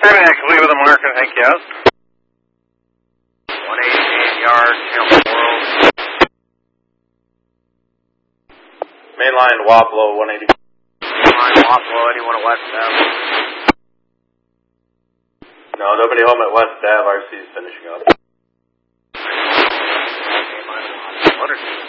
Actually with a mark, I think, yes. 188 yards, Hello World. Mainline Waplo, 180. Mainline Waplo, anyone at West Ave? No, nobody home at West Ave. RC is finishing up. Mainline Waplo.